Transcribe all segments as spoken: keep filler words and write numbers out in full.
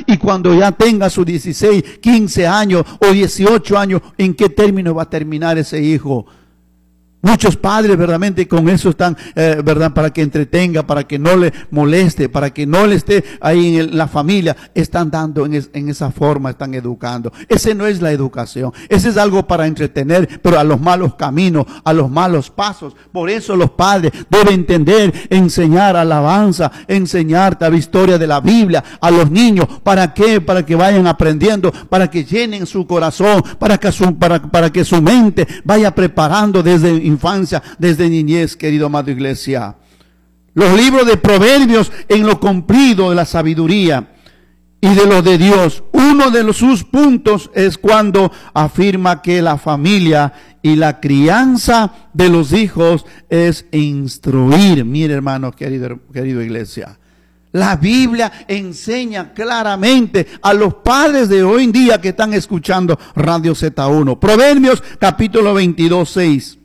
y cuando ya tenga sus dieciséis, quince años o dieciocho años, ¿en qué término va a terminar ese hijo? Muchos padres verdaderamente con eso están, eh, ¿verdad? Para que entretenga, para que no le moleste, para que no le esté ahí en el, la familia, están dando en, es, en esa forma, están educando. Ese no es la educación, ese es algo para entretener, pero a los malos caminos, a los malos pasos. Por eso los padres deben entender, enseñar alabanza, enseñar la historia de la Biblia a los niños. ¿Para qué? Para que vayan aprendiendo, para que llenen su corazón, para que su, para, para que su mente vaya preparando desde infancia, desde niñez, querido amado iglesia. Los libros de Proverbios en lo cumplido de la sabiduría y de lo de Dios. Uno de los, sus puntos es cuando afirma que la familia y la crianza de los hijos es instruir. Mire, hermano, querido, querido iglesia. La Biblia enseña claramente a los padres de hoy en día que están escuchando Radio Z uno. Proverbios capítulo veintidós, seis.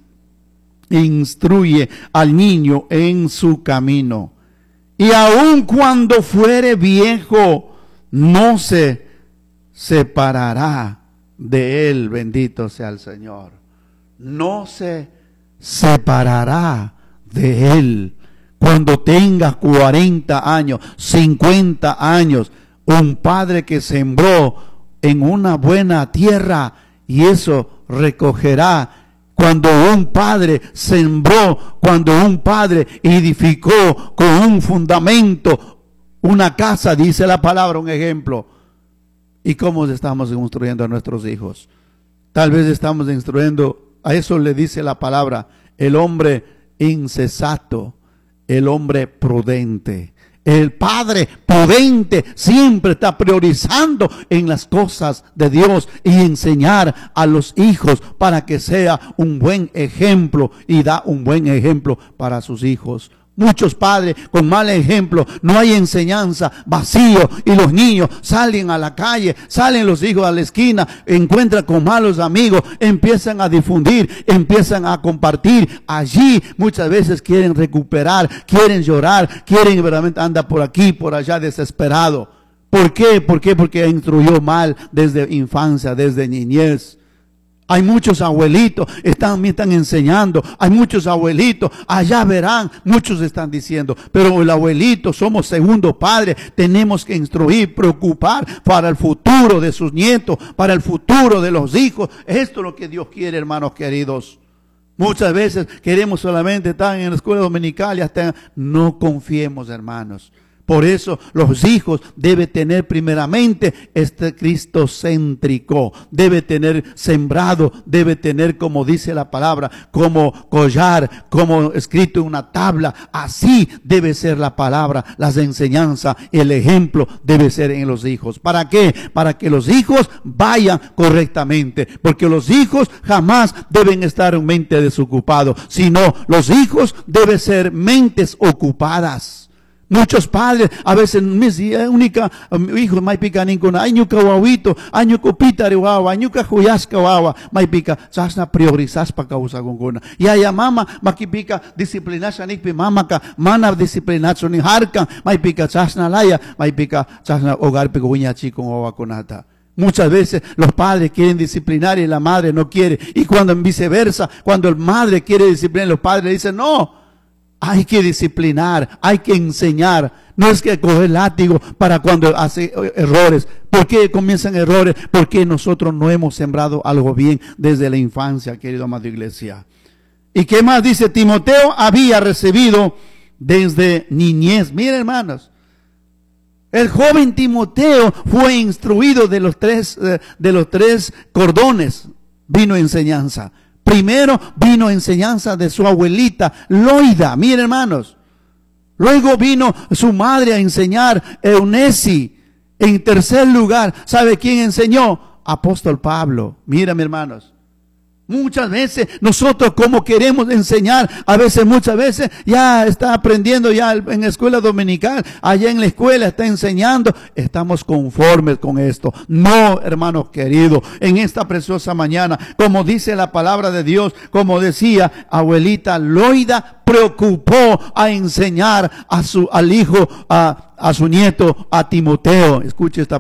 Instruye al niño en su camino, y aun cuando fuere viejo, no se separará de él. Bendito sea el Señor. No se separará de él. Cuando tenga cuarenta años, cincuenta años, un padre que sembró en una buena tierra, y eso recogerá. Cuando un padre sembró, cuando un padre edificó con un fundamento, una casa, dice la palabra, un ejemplo. ¿Y cómo estamos instruyendo a nuestros hijos? Tal vez estamos instruyendo, a eso le dice la palabra, el hombre insensato, el hombre prudente. El padre prudente siempre está priorizando en las cosas de Dios y enseñar a los hijos para que sea un buen ejemplo, y da un buen ejemplo para sus hijos. Muchos padres con mal ejemplo, no hay enseñanza, vacío, y los niños salen a la calle, salen los hijos a la esquina, encuentran con malos amigos, empiezan a difundir, empiezan a compartir. Allí muchas veces quieren recuperar, quieren llorar, quieren verdaderamente andar por aquí, por allá desesperado. ¿Por qué? ¿Por qué? Porque instruyó mal desde infancia, desde niñez. Hay muchos abuelitos, están, me están enseñando, hay muchos abuelitos, allá verán, muchos están diciendo, pero el abuelito, somos segundo padre, tenemos que instruir, preocupar para el futuro de sus nietos, para el futuro de los hijos. Esto es lo que Dios quiere, hermanos queridos. Muchas veces queremos solamente estar en la escuela dominical y hasta no confiemos, hermanos. Por eso los hijos deben tener primeramente este Cristo céntrico, debe tener sembrado, debe tener, como dice la palabra, como collar, como escrito en una tabla. Así debe ser la palabra, las enseñanzas, el ejemplo debe ser en los hijos. ¿Para qué? Para que los hijos vayan correctamente, porque los hijos jamás deben estar en mente desocupados, sino los hijos deben ser mentes ocupadas. Muchos padres, a veces, mis única hijo, mai pica ninguna, añuca wawito, añuca pitare wawa, añuca huyasca wawa, mai pica, sasna priorizas pa causa gongona. Y aya mama, makipica, disciplinasya nikpi mamaka, mana disciplinasya ni harkan, mai pica, sasna laya, mai pica, sasna hogar pico uña chico wawa konata. Muchas veces los padres quieren disciplinar y la madre no quiere. Y cuando viceversa, cuando el madre quiere disciplinar, los padres dicen no. Hay que disciplinar, hay que enseñar. No es que coger látigo para cuando hace errores. ¿Por qué comienzan errores? Porque nosotros no hemos sembrado algo bien desde la infancia, querido amado iglesia. ¿Y qué más dice? Timoteo había recibido desde niñez. Miren, hermanos, el joven Timoteo fue instruido de los tres, de los tres cordones. Vino enseñanza. Primero vino enseñanza de su abuelita Loida, miren hermanos. Luego vino su madre a enseñar, Eunesi. En tercer lugar, ¿sabe quién enseñó? Apóstol Pablo. Miren hermanos. Muchas veces nosotros como queremos enseñar, a veces muchas veces ya está aprendiendo ya en la escuela dominical, allá en la escuela está enseñando, estamos conformes con esto. No, hermanos queridos, en esta preciosa mañana, como dice la palabra de Dios, como decía abuelita Loida, preocupó a enseñar a su, al hijo, a, a su nieto, a Timoteo. Escuche esta